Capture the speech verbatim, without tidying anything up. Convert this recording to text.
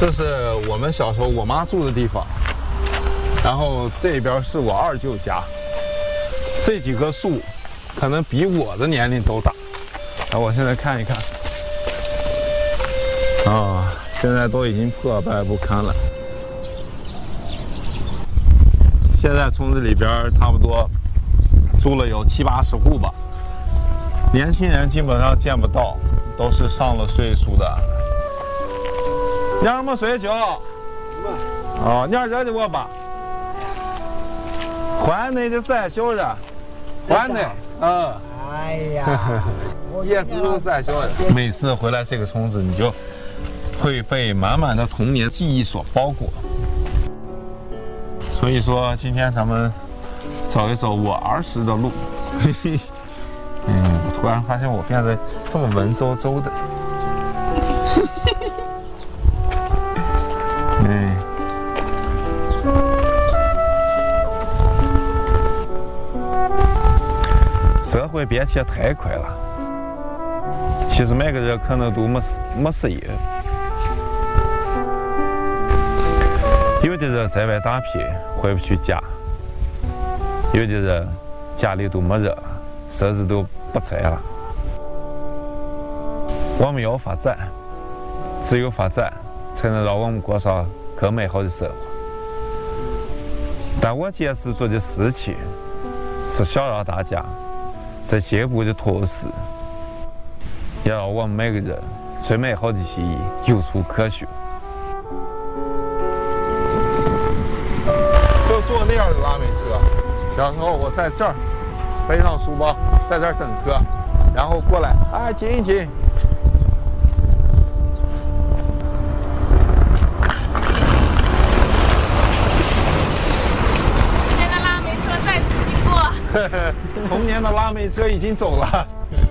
这是我们小时候我妈住的地方，然后这边是我二舅家。这几棵树可能比我的年龄都大。然后我现在看一看，啊、哦，现在都已经破败不堪了。现在村子里边差不多住了有七八十户吧，年轻人基本上见不到，都是上了岁数的。你什么水酒？哦，你热的我吧。还你的三小人，还你，嗯。 哎呀， 叶子都三小人。每次回来这个村子，你就会被满满的童年记忆所包裹。所以说，今天咱们走一走我儿时的路。嗯，我突然发现我变得这么文绉绉的。哎，社会变迁太快了，其实每个人可能都没没适应。有的人在外打拼，回不去家；有的人家里都没人了，甚至都不在了。我们要发展，只有发展才能让我们过上更美好的生活。但我坚持做的事情，是想让大家在进步的同时，也让我们每个人最美好的记忆有处可寻。就坐那样的拉美车，小时候我在这儿背上书包，在这儿等车，然后过来，哎，停一停。 童年的拉美车再次经过。 童年的拉美车已经走了。